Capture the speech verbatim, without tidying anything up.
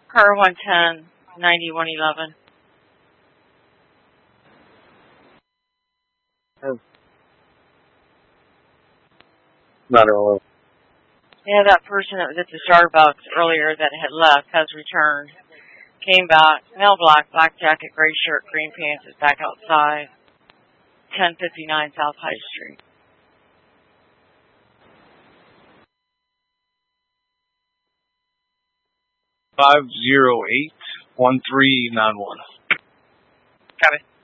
Car one ten, ninety-one eleven. Not all. Yeah, that person that was at the Starbucks earlier that had left has returned. Came back, male black, black jacket, gray shirt, green pants, is back outside. ten fifty-nine South High Street. Five zero eight one three nine one. Copy.